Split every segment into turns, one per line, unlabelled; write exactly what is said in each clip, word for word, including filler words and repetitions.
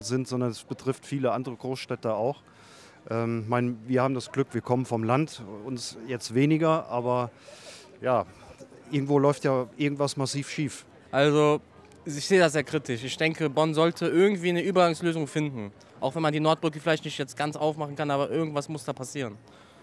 sind, sondern es betrifft viele andere Großstädte auch. Ähm, mein, wir haben das Glück, wir kommen vom Land, uns jetzt weniger, aber ja, irgendwo läuft ja irgendwas massiv schief.
Also, ich sehe das sehr kritisch. Ich denke, Bonn sollte irgendwie eine Übergangslösung finden. Auch wenn man die Nordbrücke vielleicht nicht jetzt ganz aufmachen kann, aber irgendwas muss da passieren.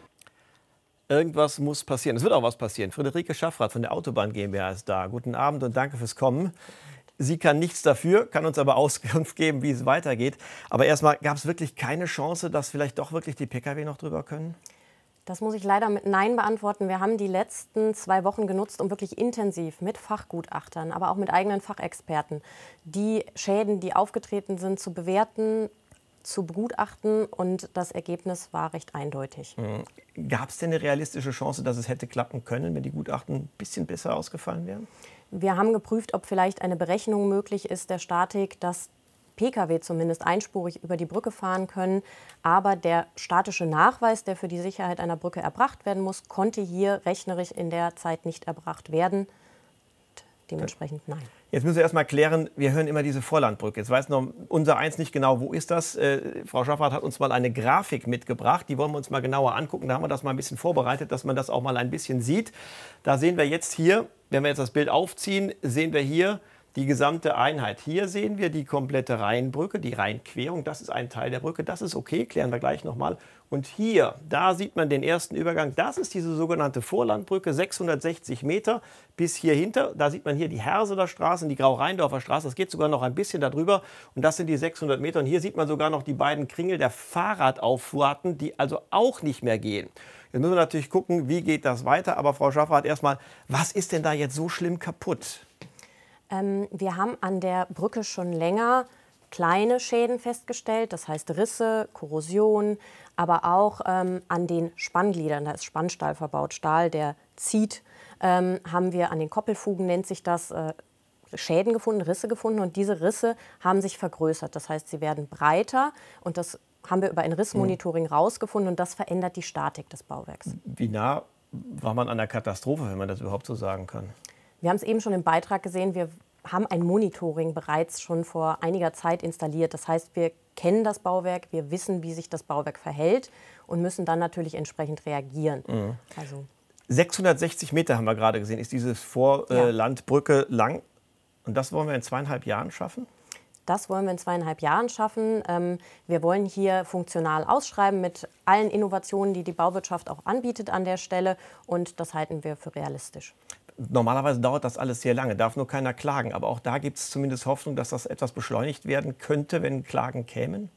Irgendwas muss passieren. Es wird auch was passieren. Friederike Schaffrath von der Autobahn GmbH ist da. Guten Abend und danke fürs Kommen. Sie kann nichts dafür, kann uns aber Auskunft geben, wie es weitergeht. Aber erstmal, gab es wirklich keine Chance, dass vielleicht doch wirklich die Pkw noch drüber können?
Das muss ich leider mit Nein beantworten. Wir haben die letzten zwei Wochen genutzt, um wirklich intensiv mit Fachgutachtern, aber auch mit eigenen Fachexperten die Schäden, die aufgetreten sind, zu bewerten, zu begutachten. Und das Ergebnis war recht eindeutig.
Mhm. Gab es denn eine realistische Chance, dass es hätte klappen können, wenn die Gutachten ein bisschen besser ausgefallen wären?
Wir haben geprüft, ob vielleicht eine Berechnung möglich ist der Statik, dass Pkw zumindest einspurig über die Brücke fahren können. Aber der statische Nachweis, der für die Sicherheit einer Brücke erbracht werden muss, konnte hier rechnerisch in der Zeit nicht erbracht werden. Dementsprechend nein.
Jetzt müssen wir erst mal klären, wir hören immer diese Vorlandbrücke. Jetzt weiß noch unser eins nicht genau, wo ist das? Äh, Frau Schaffrath hat uns mal eine Grafik mitgebracht. Die wollen wir uns mal genauer angucken. Da haben wir das mal ein bisschen vorbereitet, dass man das auch mal ein bisschen sieht. Da sehen wir jetzt hier, wenn wir jetzt das Bild aufziehen, sehen wir hier die gesamte Einheit. Hier sehen wir die komplette Rheinbrücke, die Rheinquerung. Das ist ein Teil der Brücke. Das ist okay, klären wir gleich nochmal. Und hier, da sieht man den ersten Übergang. Das ist diese sogenannte Vorlandbrücke, sechshundertsechzig Meter bis hier hinter. Da sieht man hier die Herseler Straße und die Grau-Rheindorfer Straße. Das geht sogar noch ein bisschen darüber. Und das sind die sechshundert Meter. Und hier sieht man sogar noch die beiden Kringel der Fahrradauffahrten, die also auch nicht mehr gehen. Jetzt müssen wir natürlich gucken, wie geht das weiter. Aber Frau Schaffrath, erstmal, was ist denn da jetzt so schlimm kaputt?
Ähm, wir haben an der Brücke schon länger kleine Schäden festgestellt, das heißt Risse, Korrosion, aber auch ähm, an den Spanngliedern, da ist Spannstahl verbaut, Stahl, der zieht, ähm, haben wir an den Koppelfugen, nennt sich das, äh, Schäden gefunden, Risse gefunden und diese Risse haben sich vergrößert, das heißt, sie werden breiter und das haben wir über ein Rissmonitoring rausgefunden und das verändert die Statik des Bauwerks.
Wie nah war man an der Katastrophe, wenn man das überhaupt so sagen kann?
Wir haben es eben schon im Beitrag gesehen, wir haben ein Monitoring bereits schon vor einiger Zeit installiert. Das heißt, wir kennen das Bauwerk, wir wissen, wie sich das Bauwerk verhält und müssen dann natürlich entsprechend reagieren.
Mhm.
Also
sechshundertsechzig Meter haben wir gerade gesehen, ist diese Vorlandbrücke ja. lang. Und das wollen wir in zweieinhalb Jahren schaffen?
Das wollen wir in zweieinhalb Jahren schaffen. Wir wollen hier funktional ausschreiben mit allen Innovationen, die die Bauwirtschaft auch anbietet an der Stelle. Und das halten wir für realistisch.
Normalerweise dauert das alles sehr lange, darf nur keiner klagen. Aber auch da gibt es zumindest Hoffnung, dass das etwas beschleunigt werden könnte, wenn Klagen kämen?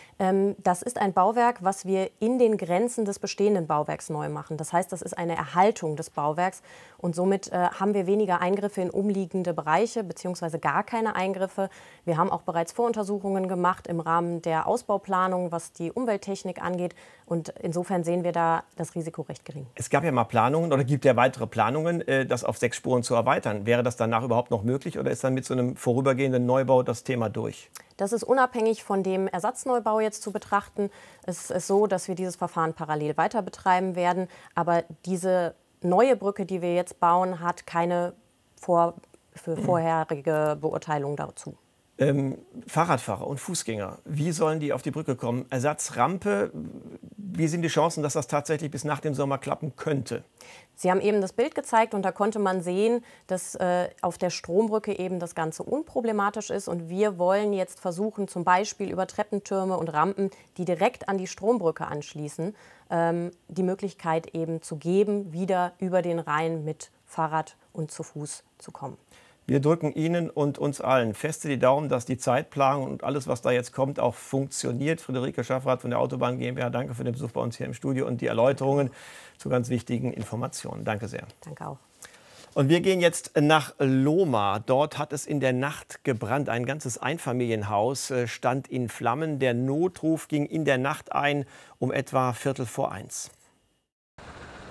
Das ist ein Bauwerk, was wir in den Grenzen des bestehenden Bauwerks neu machen. Das heißt, das ist eine Erhaltung des Bauwerks und somit äh, haben wir weniger Eingriffe in umliegende Bereiche beziehungsweise gar keine Eingriffe. Wir haben auch bereits Voruntersuchungen gemacht im Rahmen der Ausbauplanung, was die Umwelttechnik angeht und insofern sehen wir da das Risiko recht gering.
Es gab ja mal Planungen oder gibt ja weitere Planungen, äh, das auf sechs Spuren zu erweitern. Wäre das danach überhaupt noch möglich oder ist dann mit so einem vorübergehenden Neubau das Thema durch?
Das ist unabhängig von dem Ersatzneubau jetzt zu betrachten. Es ist so, dass wir dieses Verfahren parallel weiter betreiben werden. Aber diese neue Brücke, die wir jetzt bauen, hat keine vor, für vorherige Beurteilung dazu.
Ähm, Fahrradfahrer und Fußgänger, wie sollen die auf die Brücke kommen? Ersatzrampe, wie sind die Chancen, dass das tatsächlich bis nach dem Sommer klappen könnte?
Sie haben eben das Bild gezeigt und da konnte man sehen, dass äh, auf der Strombrücke eben das Ganze unproblematisch ist. Und wir wollen jetzt versuchen, zum Beispiel über Treppentürme und Rampen, die direkt an die Strombrücke anschließen, ähm, die Möglichkeit eben zu geben, wieder über den Rhein mit Fahrrad und zu Fuß zu kommen.
Wir drücken Ihnen und uns allen feste die Daumen, dass die Zeitplanung und alles, was da jetzt kommt, auch funktioniert. Friederike Schaffrath von der Autobahn GmbH, danke für den Besuch bei uns hier im Studio und die Erläuterungen zu ganz wichtigen Informationen. Danke sehr.
Danke auch.
Und wir gehen jetzt nach Lohmar. Dort hat es in der Nacht gebrannt. Ein ganzes Einfamilienhaus stand in Flammen. Der Notruf ging in der Nacht ein um etwa Viertel vor eins.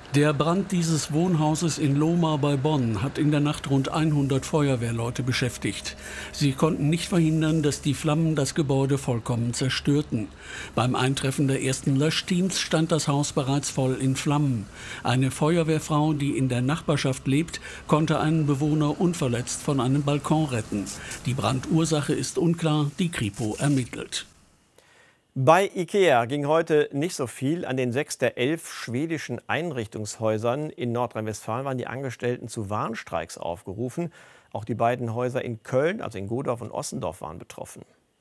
Der Brand dieses Wohnhauses in Lohmar bei Bonn hat in der Nacht rund hundert Feuerwehrleute beschäftigt. Sie konnten nicht verhindern, dass die Flammen das Gebäude vollkommen zerstörten. Beim Eintreffen der ersten Löschteams stand das Haus bereits voll in Flammen. Eine Feuerwehrfrau, die in der Nachbarschaft lebt, konnte einen Bewohner unverletzt von einem Balkon retten. Die Brandursache ist unklar, die Kripo ermittelt.
Bei IKEA ging heute nicht so viel. An den sechs der elf schwedischen Einrichtungshäusern in Nordrhein-Westfalen waren die Angestellten zu Warnstreiks aufgerufen. Auch die beiden Häuser in Köln, also in Godorf und Ossendorf, waren betroffen.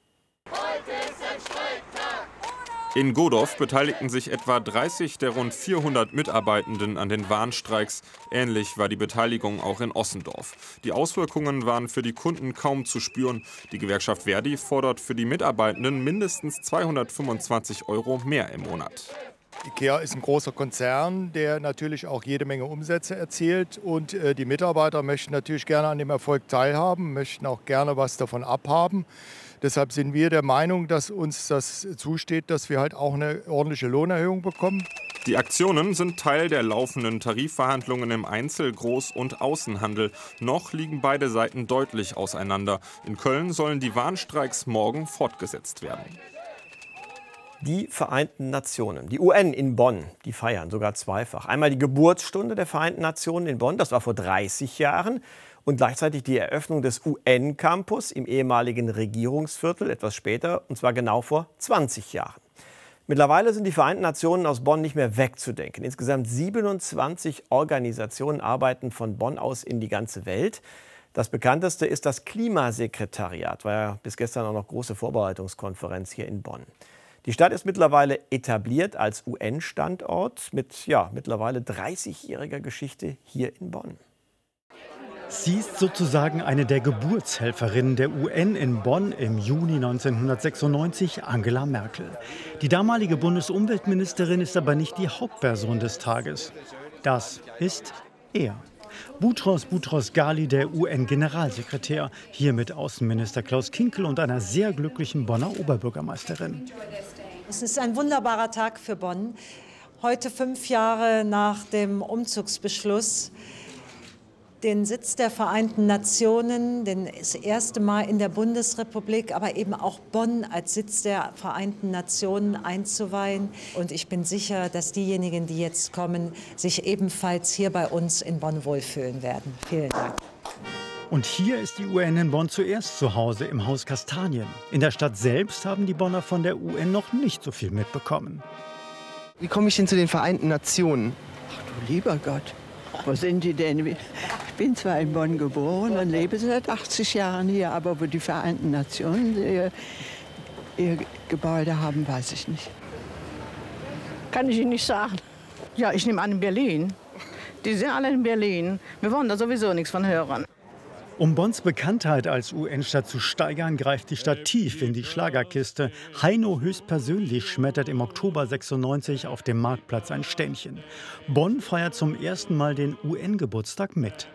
In Godorf beteiligten sich etwa dreißig der rund vierhundert Mitarbeitenden an den Warnstreiks. Ähnlich war die Beteiligung auch in Ossendorf. Die Auswirkungen waren für die Kunden kaum zu spüren. Die Gewerkschaft Verdi fordert für die Mitarbeitenden mindestens zweihundertfünfundzwanzig Euro mehr im Monat.
IKEA ist ein großer Konzern, der natürlich auch jede Menge Umsätze erzielt. Und äh, die Mitarbeiter möchten natürlich gerne an dem Erfolg teilhaben, möchten auch gerne was davon abhaben. Deshalb sind wir der Meinung, dass uns das zusteht, dass wir halt auch eine ordentliche Lohnerhöhung bekommen.
Die Aktionen sind Teil der laufenden Tarifverhandlungen im Einzel-, Groß- und Außenhandel. Noch liegen beide Seiten deutlich auseinander. In Köln sollen die Warnstreiks morgen fortgesetzt werden.
Die Vereinten Nationen, die U N in Bonn, die feiern sogar zweifach. Einmal die Geburtsstunde der Vereinten Nationen in Bonn, das war vor dreißig Jahren. Und gleichzeitig die Eröffnung des U N-Campus im ehemaligen Regierungsviertel, etwas später, und zwar genau vor zwanzig Jahren. Mittlerweile sind die Vereinten Nationen aus Bonn nicht mehr wegzudenken. Insgesamt siebenundzwanzig Organisationen arbeiten von Bonn aus in die ganze Welt. Das bekannteste ist das Klimasekretariat, war ja bis gestern auch noch große Vorbereitungskonferenz hier in Bonn. Die Stadt ist mittlerweile etabliert als U N-Standort mit ja, mittlerweile dreißigjähriger Geschichte hier in Bonn.
Sie ist sozusagen eine der Geburtshelferinnen der U N in Bonn im Juni neunzehnhundertsechsundneunzig, Angela Merkel. Die damalige Bundesumweltministerin ist aber nicht die Hauptperson des Tages. Das ist er. Boutros Boutros-Ghali, der U N-Generalsekretär, hier mit Außenminister Klaus Kinkel und einer sehr glücklichen Bonner Oberbürgermeisterin.
Es ist ein wunderbarer Tag für Bonn. Heute, fünf Jahre nach dem Umzugsbeschluss, den Sitz der Vereinten Nationen, das erste Mal in der Bundesrepublik, aber eben auch Bonn als Sitz der Vereinten Nationen einzuweihen. Und ich bin sicher, dass diejenigen, die jetzt kommen, sich ebenfalls hier bei uns in Bonn wohlfühlen werden. Vielen Dank.
Und hier ist die U N in Bonn zuerst zu Hause im Haus Kastanien. In der Stadt selbst haben die Bonner von der U N noch nicht so viel mitbekommen.
Wie komme ich denn zu den Vereinten Nationen?
Ach du lieber Gott. Wo sind die denn? Ich bin zwar in Bonn geboren und lebe seit achtzig Jahren hier, aber wo die Vereinten Nationen ihr, ihr Gebäude haben, weiß ich nicht.
Kann ich Ihnen nicht sagen. Ja, ich nehme an in Berlin. Die sind alle in Berlin. Wir wollen da sowieso nichts von hören.
Um Bonns Bekanntheit als U N-Stadt zu steigern, greift die Stadt tief in die Schlagerkiste. Heino höchstpersönlich schmettert im Oktober sechsundneunzig auf dem Marktplatz ein Ständchen. Bonn feiert zum ersten Mal den U N-Geburtstag mit.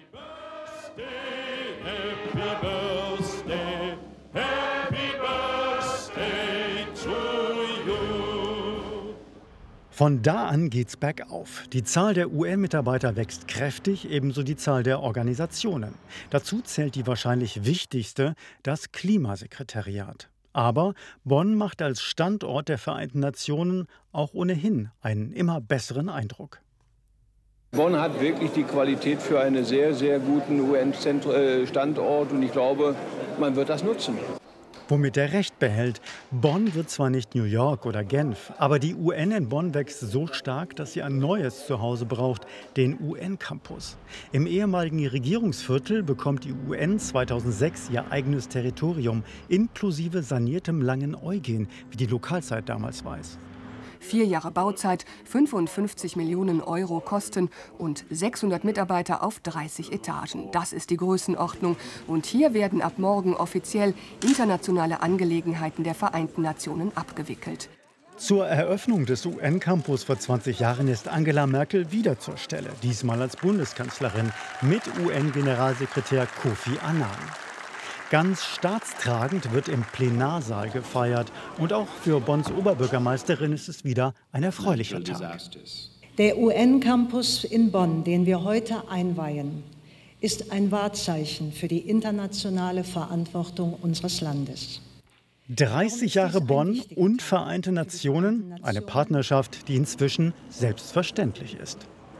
Von da an geht's bergauf. Die Zahl der U N-Mitarbeiter wächst kräftig, ebenso die Zahl der Organisationen. Dazu zählt die wahrscheinlich wichtigste, das Klimasekretariat. Aber Bonn macht als Standort der Vereinten Nationen auch ohnehin einen immer besseren Eindruck.
Bonn hat wirklich die Qualität für einen sehr, sehr guten U N-Standort und ich glaube, man wird das nutzen.
Womit er Recht behält. Bonn wird zwar nicht New York oder Genf, aber die U N in Bonn wächst so stark, dass sie ein neues Zuhause braucht, den U N-Campus. Im ehemaligen Regierungsviertel bekommt die U N zweitausendsechs ihr eigenes Territorium, inklusive saniertem Langen Eugen, wie die Lokalzeit damals weiß.
Vier Jahre Bauzeit, fünfundfünfzig Millionen Euro Kosten und sechshundert Mitarbeiter auf dreißig Etagen. Das ist die Größenordnung. Und hier werden ab morgen offiziell internationale Angelegenheiten der Vereinten Nationen abgewickelt.
Zur Eröffnung des U N-Campus vor zwanzig Jahren ist Angela Merkel wieder zur Stelle. Diesmal als Bundeskanzlerin mit U N-Generalsekretär Kofi Annan. Ganz staatstragend wird im Plenarsaal gefeiert. Und auch für Bonns Oberbürgermeisterin ist es wieder ein erfreulicher Tag.
Der U N-Campus in Bonn, den wir heute einweihen, ist ein Wahrzeichen für die internationale Verantwortung unseres Landes.
dreißig Jahre Bonn und Vereinte Nationen, eine Partnerschaft, die inzwischen selbstverständlich ist.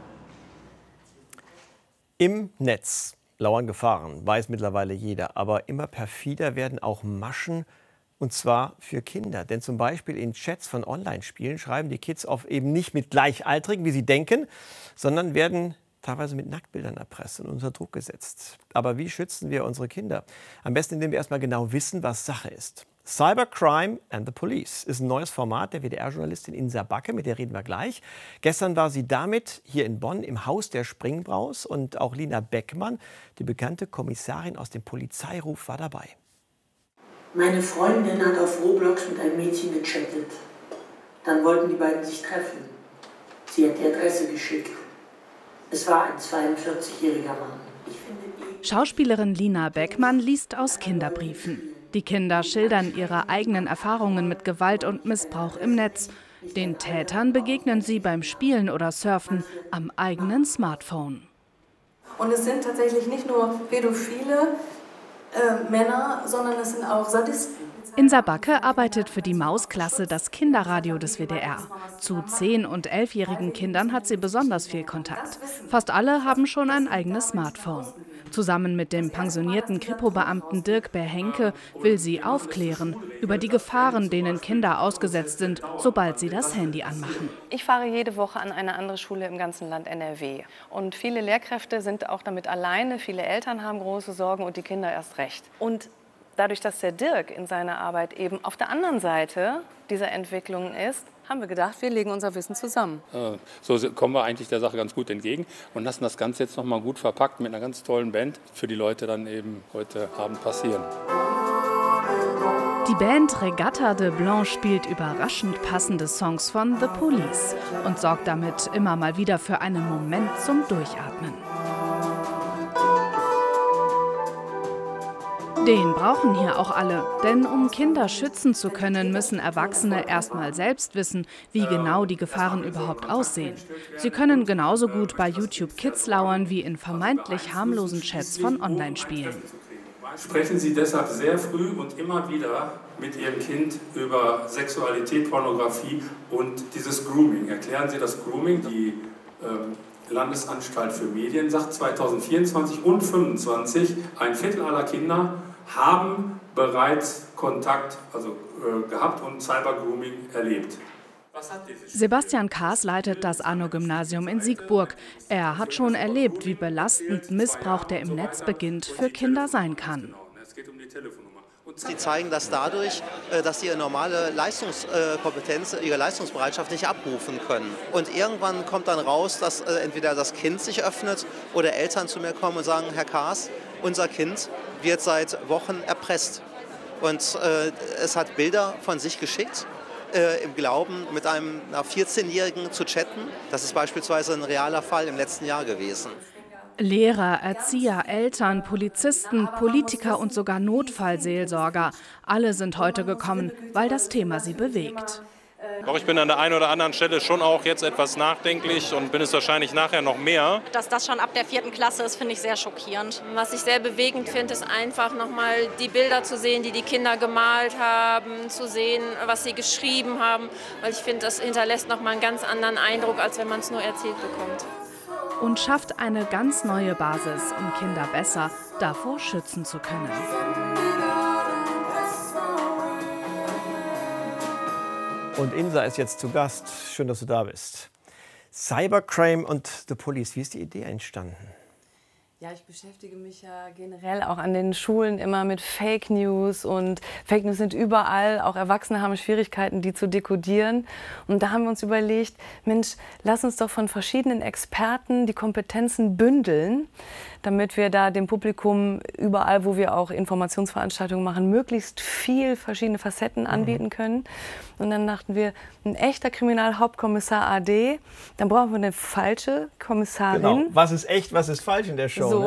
Im Netz lauern Gefahren, weiß mittlerweile jeder. Aber immer perfider werden auch Maschen, und zwar für Kinder. Denn zum Beispiel in Chats von Online-Spielen schreiben die Kids oft eben nicht mit Gleichaltrigen, wie sie denken, sondern werden teilweise mit Nacktbildern erpresst und unter Druck gesetzt. Aber wie schützen wir unsere Kinder? Am besten, indem wir erstmal genau wissen, was Sache ist. Cybercrime and the Police ist ein neues Format der W D R-Journalistin Insa Backe, mit der reden wir gleich. Gestern war sie damit hier in Bonn im Haus der Springbraus und auch Lina Beckmann, die bekannte Kommissarin aus dem Polizeiruf, war dabei.
Meine Freundin hat auf Roblox mit einem Mädchen gechattet. Dann wollten die beiden sich treffen. Sie hat die Adresse geschickt. Es war ein zweiundvierzigjähriger Mann. Ich finde die
Schauspielerin Lina Beckmann liest aus Kinderbriefen. Die Kinder schildern ihre eigenen Erfahrungen mit Gewalt und Missbrauch im Netz. Den Tätern begegnen sie beim Spielen oder Surfen am eigenen Smartphone.
Und es sind tatsächlich nicht nur pädophile äh, Männer, sondern es sind auch Sadisten.
Insa Backe arbeitet für die Mausklasse, das Kinderradio des W D R. Zu zehn- und elfjährigen Kindern hat sie besonders viel Kontakt. Fast alle haben schon ein eigenes Smartphone. Zusammen mit dem pensionierten Kripo-Beamten Dirk Berhenke will sie aufklären über die Gefahren, denen Kinder ausgesetzt sind, sobald sie das Handy anmachen.
Ich fahre jede Woche an eine andere Schule im ganzen Land N R W. Und viele Lehrkräfte sind auch damit alleine, viele Eltern haben große Sorgen und die Kinder erst recht. Und dadurch, dass der Dirk in seiner Arbeit eben auf der anderen Seite dieser Entwicklung ist, haben wir gedacht, wir legen unser Wissen zusammen.
So kommen wir eigentlich der Sache ganz gut entgegen und lassen das Ganze jetzt noch mal gut verpackt mit einer ganz tollen Band für die Leute dann eben heute Abend passieren.
Die Band Regatta de Blanc spielt überraschend passende Songs von The Police und sorgt damit immer mal wieder für einen Moment zum Durchatmen. Den brauchen hier auch alle, denn um Kinder schützen zu können, müssen Erwachsene erstmal selbst wissen, wie genau die Gefahren überhaupt aussehen. Sie können genauso gut bei YouTube Kids lauern wie in vermeintlich harmlosen Chats von Online-Spielen.
Sprechen Sie deshalb sehr früh und immer wieder mit Ihrem Kind über Sexualität, Pornografie und dieses Grooming. Erklären Sie das Grooming. Die ähm, Landesanstalt für Medien sagt zweitausendvierundzwanzig und zweitausendfünfundzwanzig, ein Viertel aller Kinder haben bereits Kontakt also, äh, gehabt und Cybergrooming erlebt.
Sebastian Kaas leitet das Arno-Gymnasium in Siegburg. Er hat schon erlebt, wie belastend Missbrauch, der im Netz beginnt, für Kinder sein kann.
Sie zeigen das dadurch, dass sie ihre normale Leistungskompetenz, ihre Leistungsbereitschaft nicht abrufen können. Und irgendwann kommt dann raus, dass entweder das Kind sich öffnet oder Eltern zu mir kommen und sagen, Herr Kaas, unser Kind wird seit Wochen erpresst. Und äh, es hat Bilder von sich geschickt, äh, im Glauben, mit einem einer vierzehnjährigen zu chatten. Das ist beispielsweise ein realer Fall im letzten Jahr gewesen.
Lehrer, Erzieher, Eltern, Polizisten, Politiker und sogar Notfallseelsorger. Alle sind heute gekommen, weil das Thema sie bewegt.
Doch ich bin an der einen oder anderen Stelle schon auch jetzt etwas nachdenklich und bin es wahrscheinlich nachher noch mehr.
Dass das schon ab der vierten Klasse ist, finde ich sehr schockierend.
Was ich sehr bewegend finde, ist einfach nochmal die Bilder zu sehen, die die Kinder gemalt haben, zu sehen, was sie geschrieben haben. Weil ich finde, das hinterlässt nochmal einen ganz anderen Eindruck, als wenn man es nur erzählt bekommt.
Und schafft eine ganz neue Basis, um Kinder besser davor schützen zu können.
Und Insa ist jetzt zu Gast. Schön, dass du da bist. Cybercrime und The Police, wie ist die Idee entstanden?
Ja, ich beschäftige mich ja generell auch an den Schulen immer mit Fake News und Fake News sind überall. Auch Erwachsene haben Schwierigkeiten, die zu dekodieren. Und da haben wir uns überlegt, Mensch, lass uns doch von verschiedenen Experten die Kompetenzen bündeln, damit wir da dem Publikum überall, wo wir auch Informationsveranstaltungen machen, möglichst viel verschiedene Facetten anbieten können. Und dann dachten wir, ein echter Kriminalhauptkommissar A D, dann brauchen wir eine falsche Kommissarin.
Genau. Was ist echt, was ist falsch in der Show?
So.
Ne?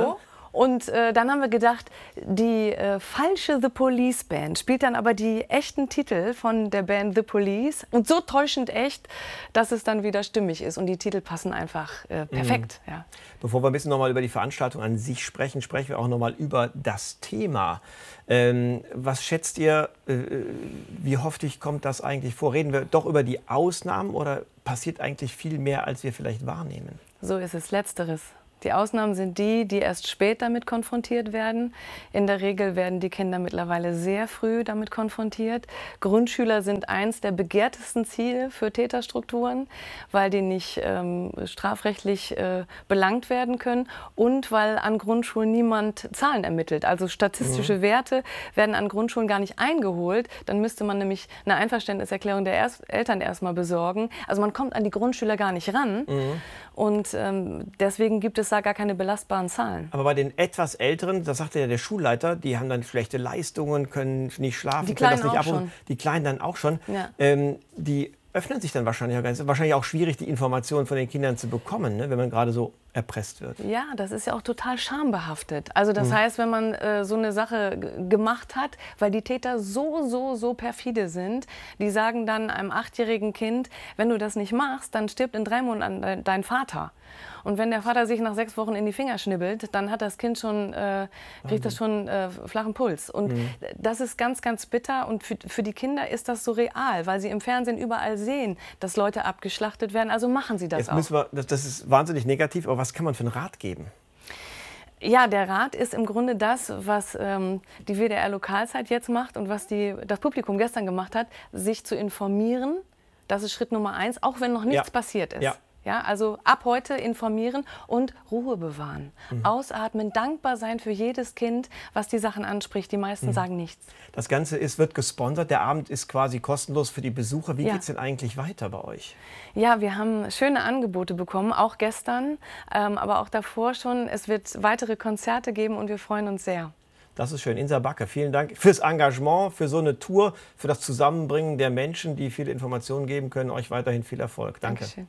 Und äh, dann haben wir gedacht, die äh, falsche The Police Band spielt dann aber die echten Titel von der Band The Police und so täuschend echt, dass es dann wieder stimmig ist und die Titel passen einfach äh, perfekt. Mhm. Ja.
Bevor wir ein bisschen noch mal über die Veranstaltung an sich sprechen, sprechen wir auch noch mal über das Thema. Ähm, was schätzt ihr, äh, wie häufig kommt das eigentlich vor? Reden wir doch über die Ausnahmen oder passiert eigentlich viel mehr, als wir vielleicht wahrnehmen?
So ist es, Letzteres. Die Ausnahmen sind die, die erst spät damit konfrontiert werden. In der Regel werden die Kinder mittlerweile sehr früh damit konfrontiert. Grundschüler sind eins der begehrtesten Ziele für Täterstrukturen, weil die nicht ähm, strafrechtlich äh, belangt werden können und weil an Grundschulen niemand Zahlen ermittelt. Also statistische mhm. Werte werden an Grundschulen gar nicht eingeholt. Dann müsste man nämlich eine Einverständniserklärung der erst Eltern erstmal besorgen. Also man kommt an die Grundschüler gar nicht ran. Mhm. Und ähm, deswegen gibt es da gar keine belastbaren Zahlen.
Aber bei den etwas Älteren, das sagte ja der Schulleiter, die haben dann schlechte Leistungen, können nicht schlafen,
die
können
Kleinen
das nicht
auch
abrufen.
schon.
Die Kleinen dann auch schon.
Ja.
Ähm, die öffnen sich dann wahrscheinlich auch ganz. Wahrscheinlich auch schwierig, die Informationen von den Kindern zu bekommen, ne, wenn man gerade so erpresst wird.
Ja, das ist ja auch total schambehaftet. Also das
Mhm.
heißt, wenn man äh, so eine Sache gemacht hat, weil die Täter so, so, so perfide sind, die sagen dann einem achtjährigen Kind, wenn du das nicht machst, dann stirbt in drei Monaten dein Vater. Und wenn der Vater sich nach sechs Wochen in die Finger schnibbelt, dann hat das Kind schon, äh, kriegt das schon äh, flachen Puls. Und mhm. das ist ganz, ganz bitter. Und für, für die Kinder ist das so real, weil sie im Fernsehen überall sehen, dass Leute abgeschlachtet werden. Also machen sie das
Jetzt
auch.
Müssen wir, das, das ist wahnsinnig negativ, aber was kann man für einen Rat geben?
Ja, der Rat ist im Grunde das, was ähm, die W D R-Lokalzeit jetzt macht und was die, das Publikum gestern gemacht hat, sich zu informieren. Das ist Schritt Nummer eins, auch wenn noch nichts
Ja.
passiert ist.
Ja.
Ja, also ab heute informieren und Ruhe bewahren. Mhm. Ausatmen, dankbar sein für jedes Kind, was die Sachen anspricht. Die meisten
Mhm.
sagen nichts.
Das Ganze ist, wird gesponsert. Der Abend ist quasi kostenlos für die Besucher. Wie
Ja.
geht es denn eigentlich weiter bei euch?
Ja, wir haben schöne Angebote bekommen, auch gestern, ähm, aber auch davor schon. Es wird weitere Konzerte geben und wir freuen uns sehr.
Das ist schön. Insa Backe, vielen Dank fürs Engagement, für so eine Tour, für das Zusammenbringen der Menschen, die viele Informationen geben können. Euch weiterhin viel Erfolg. Danke.
Dankeschön.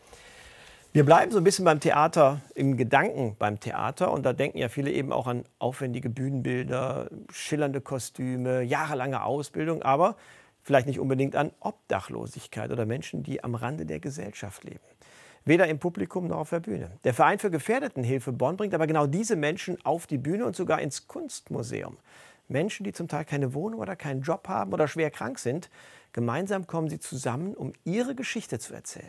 Wir bleiben so ein bisschen beim Theater, im Gedanken beim Theater. Und da denken ja viele eben auch an aufwendige Bühnenbilder, schillernde Kostüme, jahrelange Ausbildung, aber vielleicht nicht unbedingt an Obdachlosigkeit oder Menschen, die am Rande der Gesellschaft leben. Weder im Publikum noch auf der Bühne. Der Verein für Gefährdetenhilfe Bonn bringt aber genau diese Menschen auf die Bühne und sogar ins Kunstmuseum. Menschen, die zum Teil keine Wohnung oder keinen Job haben oder schwer krank sind. Gemeinsam kommen sie zusammen, um ihre Geschichte zu erzählen.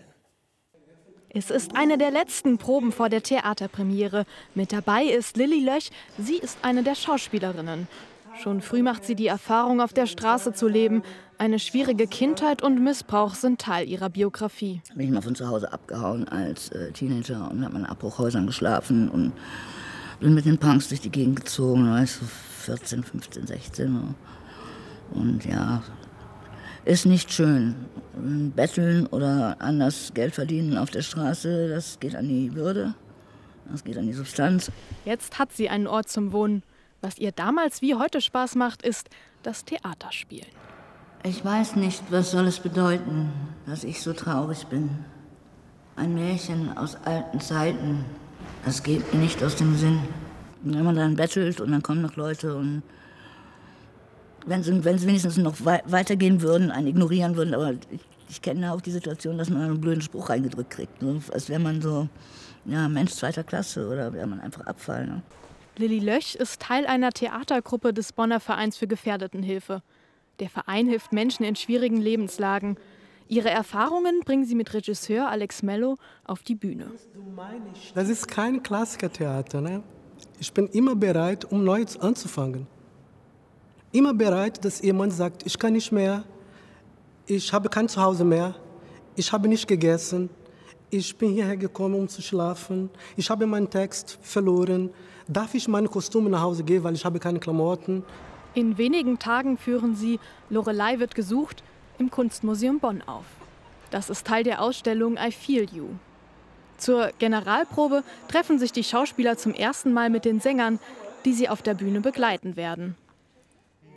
Es ist eine der letzten Proben vor der Theaterpremiere. Mit dabei ist Lilly Löch. Sie ist eine der Schauspielerinnen. Schon früh macht sie die Erfahrung, auf der Straße zu leben. Eine schwierige Kindheit und Missbrauch sind Teil ihrer Biografie.
Bin ich mal von zu Hause abgehauen als äh, Teenager und habe in Abbruchhäusern geschlafen und bin mit den Punks durch die Gegend gezogen. Da war ich so vierzehn, fünfzehn, sechzehn. Und ja, ist nicht schön. Betteln oder anders Geld verdienen auf der Straße, das geht an die Würde, das geht an die Substanz.
Jetzt hat sie einen Ort zum Wohnen. Was ihr damals wie heute Spaß macht, ist das Theaterspielen.
Ich weiß nicht, was soll es bedeuten, dass ich so traurig bin. Ein Märchen aus alten Zeiten, das geht mir nicht aus dem Sinn. Und wenn man dann bettelt und dann kommen noch Leute und wenn sie, wenn sie wenigstens noch wei weitergehen würden, einen ignorieren würden, aber ich, ich kenne auch die Situation, dass man einen blöden Spruch reingedrückt kriegt, ne? Als wäre man so, ja, Mensch zweiter Klasse oder wäre man einfach Abfall. Ne?
Lilly Löch ist Teil einer Theatergruppe des Bonner Vereins für Gefährdetenhilfe. Der Verein hilft Menschen in schwierigen Lebenslagen. Ihre Erfahrungen bringen sie mit Regisseur Alex Mello auf die Bühne.
Das ist kein Klassikertheater. Ne? Ich bin immer bereit, um neu anzufangen. Immer bereit, dass jemand sagt, ich kann nicht mehr, ich habe kein Zuhause mehr, ich habe nicht gegessen, ich bin hierher gekommen, um zu schlafen, ich habe meinen Text verloren, darf ich meine Kostüme nach Hause gehen, weil ich habe keine Klamotten.
In wenigen Tagen führen sie Lorelei wird gesucht im Kunstmuseum Bonn auf. Das ist Teil der Ausstellung I Feel You. Zur Generalprobe treffen sich die Schauspieler zum ersten Mal mit den Sängern, die sie auf der Bühne begleiten werden.